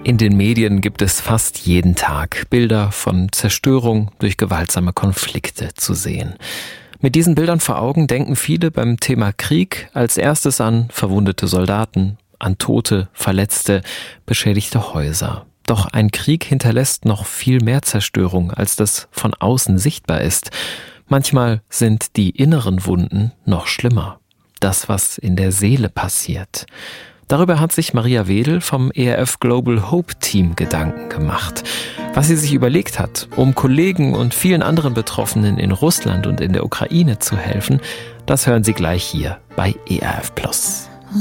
In den Medien gibt es fast jeden Tag Bilder von Zerstörung durch gewaltsame Konflikte zu sehen. Mit diesen Bildern vor Augen denken viele beim Thema Krieg als erstes an verwundete Soldaten, an Tote, Verletzte, beschädigte Häuser. Doch ein Krieg hinterlässt noch viel mehr Zerstörung, als das von außen sichtbar ist. Manchmal sind die inneren Wunden noch schlimmer. Das, was in der Seele passiert. Darüber hat sich Maria Wedel vom ERF Global Hope Team Gedanken gemacht. Was sie sich überlegt hat, um Kollegen und vielen anderen Betroffenen in Russland und in der Ukraine zu helfen, das hören Sie gleich hier bei ERF Plus.